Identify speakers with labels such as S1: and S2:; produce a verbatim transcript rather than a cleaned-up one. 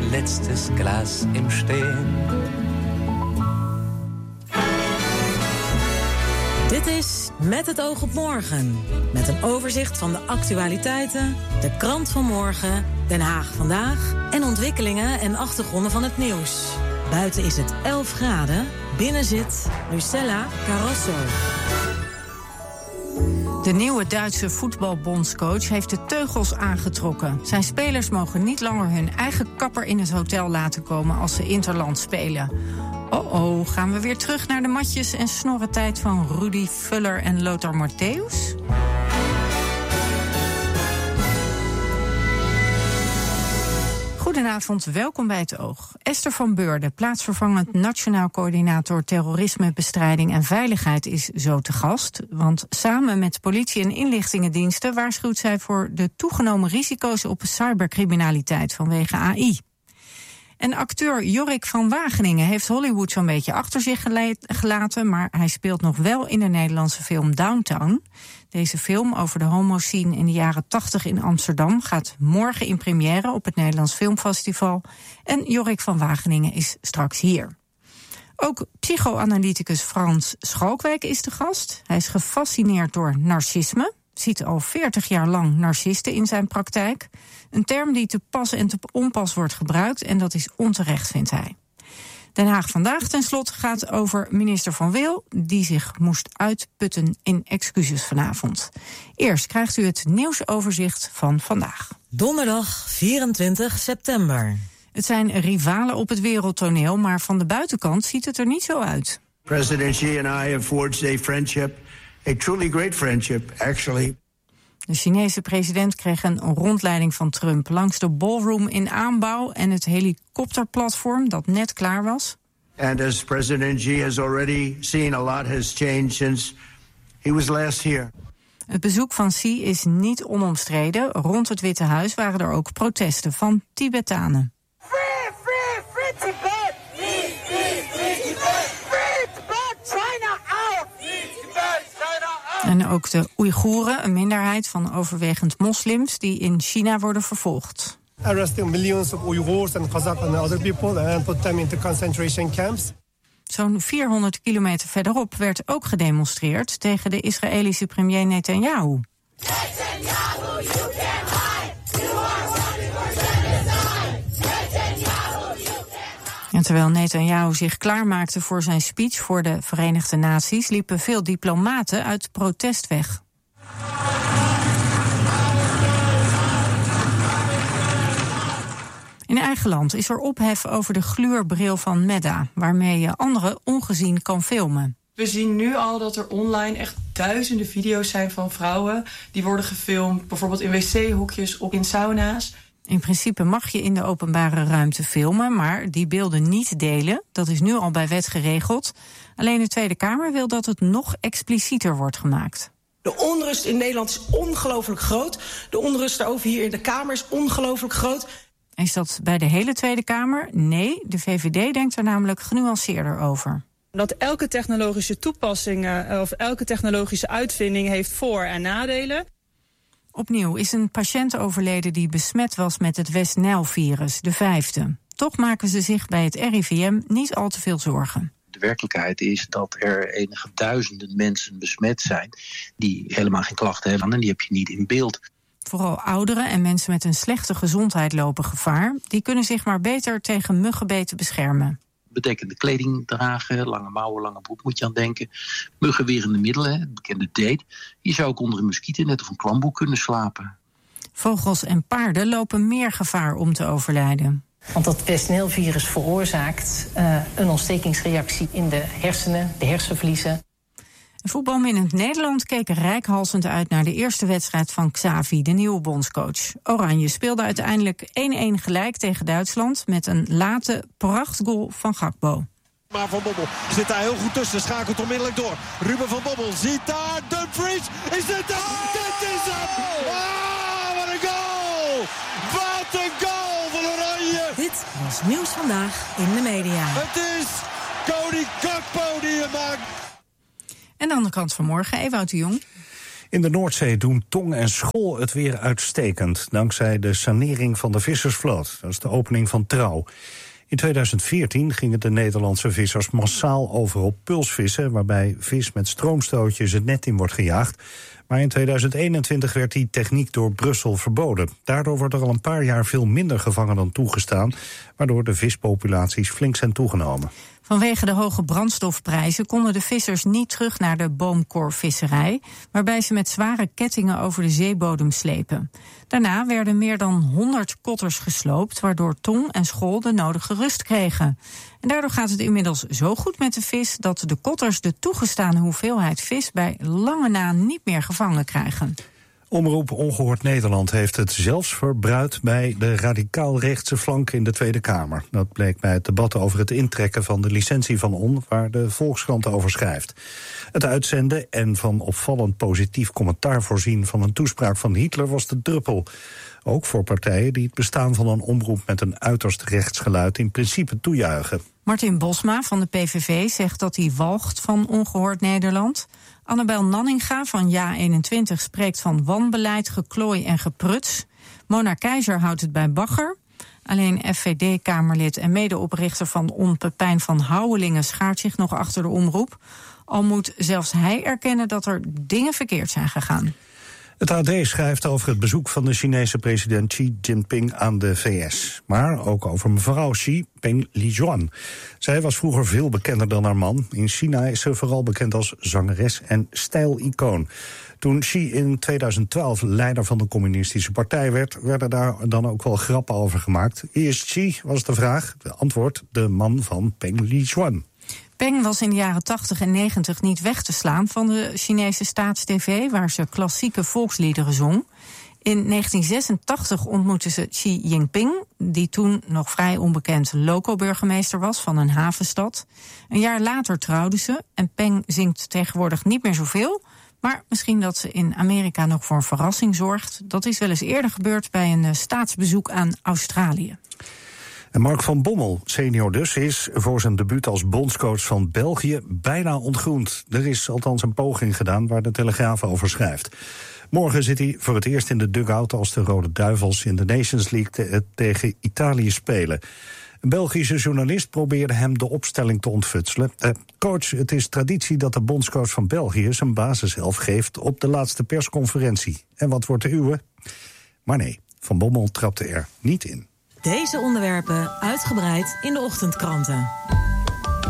S1: letztes Glas im Stehen.
S2: Dit is Met het oog op morgen. Met een overzicht van de actualiteiten, de krant van morgen, Den Haag vandaag en ontwikkelingen en achtergronden van het nieuws. Buiten is het elf graden, binnen zit Lucella Carrasso.
S3: De nieuwe Duitse voetbalbondscoach heeft de teugels aangetrokken. Zijn spelers mogen niet langer hun eigen kapper in het hotel laten komen als ze interland spelen. Oh-oh, gaan we weer terug naar de matjes en snorrentijd van Rudi Vuller en Lothar Matthäus? Goedenavond, welkom bij Het Oog. Esther van Beurden, plaatsvervangend Nationaal Coördinator Terrorismebestrijding en Veiligheid, is zo te gast. Want samen met politie en inlichtingendiensten waarschuwt zij voor de toegenomen risico's op cybercriminaliteit vanwege A I. En acteur Jorik van Wageningen heeft Hollywood zo'n beetje achter zich gelaten, maar hij speelt nog wel in de Nederlandse film Downtown. Deze film over de homoscene in de jaren tachtig in Amsterdam gaat morgen in première op het Nederlands Filmfestival. En Jorik van Wageningen is straks hier. Ook psychoanalyticus Frans Schalkwijk is de gast. Hij is gefascineerd door narcisme. Ziet al veertig jaar lang narcisten in zijn praktijk. Een term die te pas en te onpas wordt gebruikt en dat is onterecht, vindt hij. Den Haag vandaag ten slotte gaat over minister Van Wil, die zich moest uitputten in excuses vanavond. Eerst krijgt u het nieuwsoverzicht van vandaag.
S2: Donderdag vierentwintig september.
S3: Het zijn rivalen op het wereldtoneel, maar van de buitenkant ziet het er niet zo uit.
S4: President Xi and I have forged a friendship, a truly great friendship, actually.
S3: De Chinese president kreeg een rondleiding van Trump langs de ballroom in aanbouw en het helikopterplatform dat net klaar was.
S4: And as President Xi has already seen, a lot has changed since he was last here.
S3: Het bezoek van Xi is niet onomstreden. Rond het Witte Huis waren er ook protesten van Tibetanen.
S5: Free, free, free Tibet! Free, free, free Tibet! Free Tibet! China out! Free Tibet! China out!
S3: En ook de Oeigoeren, een minderheid van overwegend moslims die in China worden vervolgd.
S6: Arresting millions of Uyghurs and Kazakh and other people and put them into concentration camps.
S3: Zo'n vierhonderd kilometer verderop werd ook gedemonstreerd tegen de Israëlische premier Netanyahu.
S5: Netanyahu, you can't hide! You are running for genocide! Netanyahu, you can't hide!
S3: En terwijl Netanyahu zich klaarmaakte voor zijn speech voor de Verenigde Naties, liepen veel diplomaten uit protest weg. In eigen land is er ophef over de gluurbril van Meta, waarmee je anderen ongezien kan filmen.
S7: We zien nu al dat er online echt duizenden video's zijn van vrouwen die worden gefilmd, bijvoorbeeld in wc-hokjes of in sauna's.
S3: In principe mag je in de openbare ruimte filmen, maar die beelden niet delen. Dat is nu al bij wet geregeld. Alleen de Tweede Kamer wil dat het nog explicieter wordt gemaakt.
S8: De onrust in Nederland is ongelooflijk groot. De onrust daarover hier in de Kamer is ongelooflijk groot.
S3: Is dat bij de hele Tweede Kamer? Nee, de V V D denkt er namelijk genuanceerder over.
S9: Dat elke technologische toepassing of elke technologische uitvinding heeft voor- en nadelen.
S3: Opnieuw is een patiënt overleden die besmet was met het West-Nijl-virus, de vijfde. Toch maken ze zich bij het R I V M niet al te veel zorgen.
S10: De werkelijkheid is dat er enige duizenden mensen besmet zijn die helemaal geen klachten hebben en die heb je niet in beeld.
S3: Vooral ouderen en mensen met een slechte gezondheid lopen gevaar. Die kunnen zich maar beter tegen muggenbeten beschermen.
S10: Bedekkende kleding dragen, lange mouwen, lange broek moet je aan denken. Muggenwerende middelen, het bekende date. Je zou ook onder een muskietennet of een klamboe kunnen slapen.
S3: Vogels en paarden lopen meer gevaar om te overlijden.
S11: Want dat West-Nijl-virus veroorzaakt uh, een ontstekingsreactie in de hersenen, de hersenvliezen.
S3: Voetbalminnend Nederland keek reikhalzend uit naar de eerste wedstrijd van Xavi, de nieuwe bondscoach. Oranje speelde uiteindelijk één-één gelijk tegen Duitsland met een late prachtgoal van Gakpo.
S12: Maar Van Bommel zit daar heel goed tussen, schakelt onmiddellijk door. Ruben van Bommel ziet daar Dumfries. Is dit hem? Oh! Dit is hem! Oh, wat een goal! Wat een goal van Oranje!
S2: Dit was Nieuws Vandaag in de media.
S12: Het is Cody Gakpo die het maakt.
S3: En de andere kant van morgen, Ewout de Jong.
S13: In de Noordzee doen Tong en Schol het weer uitstekend, dankzij de sanering van de vissersvloot. Dat is de opening van Trouw. In tweeduizend veertien gingen de Nederlandse vissers massaal over op pulsvissen, waarbij vis met stroomstootjes het net in wordt gejaagd. Maar in tweeduizend eenentwintig werd die techniek door Brussel verboden. Daardoor wordt er al een paar jaar veel minder gevangen dan toegestaan, waardoor de vispopulaties flink zijn toegenomen.
S3: Vanwege de hoge brandstofprijzen konden de vissers niet terug naar de boomkorvisserij, waarbij ze met zware kettingen over de zeebodem slepen. Daarna werden meer dan honderd kotters gesloopt, waardoor Tong en Schol de nodige rust kregen. En daardoor gaat het inmiddels zo goed met de vis dat de kotters de toegestane hoeveelheid vis bij lange na niet meer gevangen krijgen.
S13: Omroep Ongehoord Nederland heeft het zelfs verbruikt bij de radicaal-rechtse flank in de Tweede Kamer. Dat bleek bij het debat over het intrekken van de licentie van On, waar de Volkskrant over schrijft. Het uitzenden en van opvallend positief commentaar voorzien van een toespraak van Hitler was de druppel. Ook voor partijen die het bestaan van een omroep met een uiterst rechtsgeluid in principe toejuichen.
S3: Martin Bosma van de P V V zegt dat hij walgt van Ongehoord Nederland. Annabel Nanninga van Ja eenentwintig spreekt van wanbeleid, geklooi en gepruts. Mona Keizer houdt het bij bagger. Alleen F V D-Kamerlid en medeoprichter van On Pepijn van Houwelingen schaart zich nog achter de omroep. Al moet zelfs hij erkennen dat er dingen verkeerd zijn gegaan.
S13: Het A D schrijft over het bezoek van de Chinese president Xi Jinping aan de V S. Maar ook over mevrouw Xi Peng Lizhuan. Zij was vroeger veel bekender dan haar man. In China is ze vooral bekend als zangeres en stijlicoon. Toen Xi in tweeduizend twaalf leider van de communistische partij werd, werden daar dan ook wel grappen over gemaakt. Wie is Xi, was de vraag. De antwoord, de man van Peng Lizhuan.
S3: Peng was in de jaren tachtig en negentig niet weg te slaan van de Chinese staatstv, waar ze klassieke volksliederen zong. In negentien zesentachtig ontmoette ze Xi Jinping, die toen nog vrij onbekend loco-burgemeester was van een havenstad. Een jaar later trouwden ze en Peng zingt tegenwoordig niet meer zoveel, maar misschien dat ze in Amerika nog voor een verrassing zorgt. Dat is wel eens eerder gebeurd bij een staatsbezoek aan Australië.
S13: En Mark van Bommel, senior dus, is voor zijn debuut als bondscoach van België bijna ontgroend. Er is althans een poging gedaan waar de Telegraaf over schrijft. Morgen zit hij voor het eerst in de dugout als de Rode Duivels in de Nations League te- tegen Italië spelen. Een Belgische journalist probeerde hem de opstelling te ontfutselen. Uh, coach, het is traditie dat de bondscoach van België zijn basishelft geeft op de laatste persconferentie. En wat wordt de uwe? Maar nee, Van Bommel trapte er niet in.
S2: Deze onderwerpen uitgebreid in de ochtendkranten.